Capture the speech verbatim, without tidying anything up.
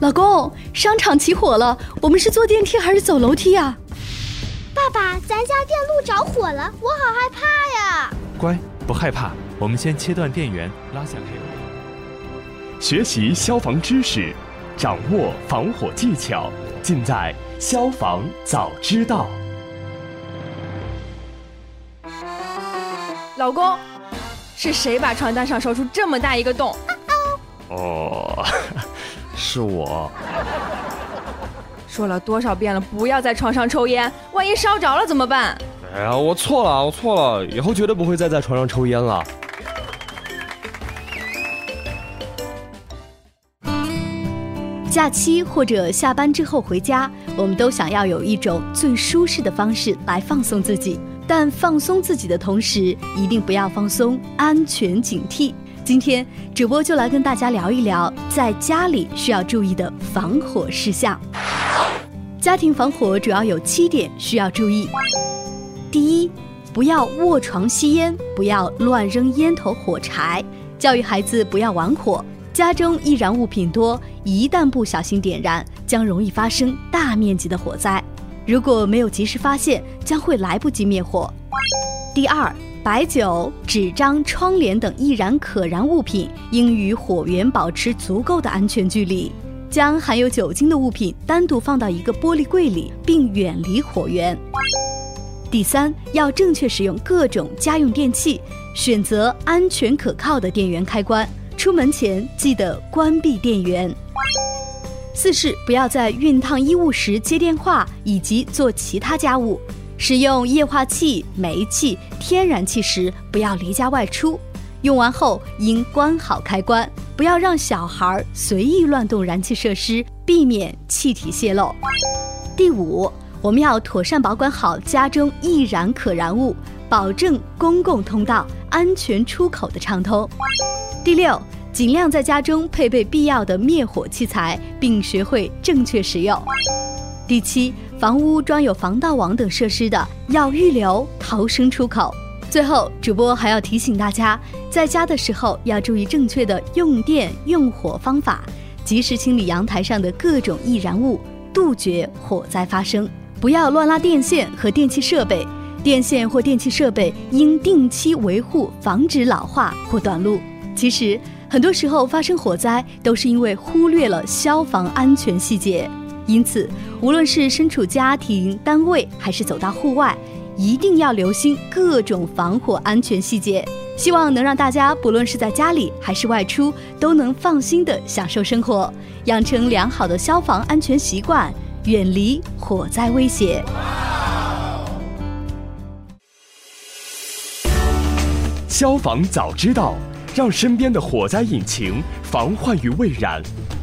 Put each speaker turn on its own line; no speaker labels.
老公，商场起火了，我们是坐电梯还是走楼梯啊？
爸爸，咱家电路着火了，我好害怕呀！
乖，不害怕，我们先切断电源，拉下配合。
学习消防知识，掌握防火技巧，尽在消防早知道。
老公，是谁把床单上烧出这么大一个洞？
哦，是我。
说了多少遍了，不要在床上抽烟，万一烧着了怎么办？
哎呀，我错了，我错了，以后绝对不会再在床上抽烟了。
假期或者下班之后回家，我们都想要有一种最舒适的方式来放松自己，但放松自己的同时，一定不要放松安全警惕。今天主播就来跟大家聊一聊在家里需要注意的防火事项。家庭防火主要有七点需要注意。第一，不要卧床吸烟，不要乱扔烟头火柴，教育孩子不要玩火。家中易燃物品多，一旦不小心点燃，将容易发生大面积的火灾。如果没有及时发现，将会来不及灭火。第二，白酒、纸张、窗帘等易燃可燃物品应与火源保持足够的安全距离，将含有酒精的物品单独放到一个玻璃柜里，并远离火源。第三，要正确使用各种家用电器，选择安全可靠的电源开关，出门前记得关闭电源。四是不要在熨烫衣物时接电话以及做其他家务，使用液化气、煤气、天然气时不要离家外出，用完后应关好开关，不要让小孩随意乱动燃气设施，避免气体泄漏。第五，我们要妥善保管好家中易燃可燃物，保证公共通道安全出口的畅通。第六，尽量在家中配备必要的灭火器材，并学会正确使用。第七，房屋装有防盗网等设施的，要预留逃生出口。最后，主播还要提醒大家，在家的时候要注意正确的用电用火方法，及时清理阳台上的各种易燃物，杜绝火灾发生。不要乱拉电线和电气设备，电线或电气设备应定期维护，防止老化或短路。其实很多时候发生火灾都是因为忽略了消防安全细节，因此无论是身处家庭、单位还是走到户外，一定要留心各种防火安全细节。希望能让大家不论是在家里还是外出，都能放心地享受生活，养成良好的消防安全习惯，远离火灾威胁。
消防早知道，让身边的火灾引擎防患于未然。